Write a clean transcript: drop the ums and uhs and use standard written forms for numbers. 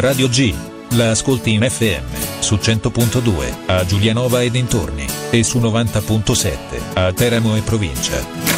Radio G. La ascolti in FM, su 100.2, a Giulianova e dintorni, e su 90.7, a Teramo e provincia.